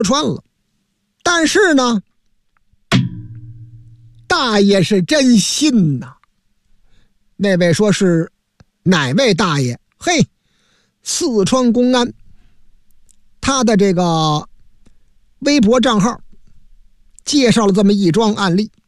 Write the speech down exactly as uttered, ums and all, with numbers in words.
穿了。但是呢，大爷是真信呐。那位说是哪位大爷？嘿，四川公安，他的这个微博账号介绍了这么一桩案例。